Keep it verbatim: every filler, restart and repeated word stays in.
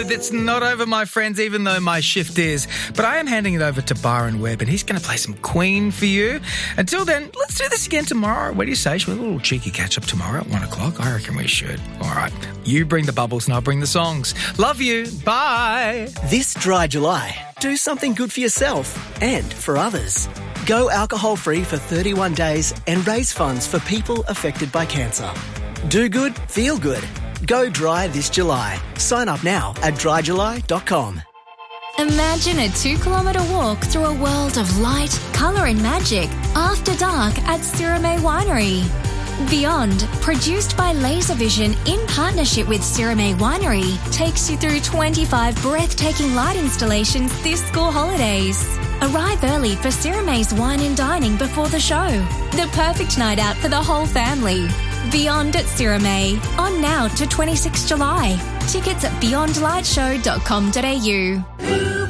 good. It's not over, my friends, even though my shift is. But I am handing it over to Byron Webb, and he's going to play some Queen for you. Until then, let's do this again tomorrow. What do you say? Should we have a little cheeky catch-up tomorrow at one o'clock? I reckon we should. All right. You bring the bubbles and I'll bring the songs. Love you. Bye. This dry July, do something good for yourself and for others. Go alcohol-free for thirty-one days and raise funds for people affected by cancer. Do good, feel good. Go dry this July. Sign up now at dry july dot com. Imagine a two-kilometre walk through a world of light, colour and magic after dark at Sirame Winery. Beyond, produced by Laservision in partnership with Sirame Winery, takes you through twenty-five breathtaking light installations this school holidays. Arrive early for Sirame's wine and dining before the show. The perfect night out for the whole family. Beyond at Sirame, on now to twenty-sixth of July. Tickets at beyond light show dot com dot a u.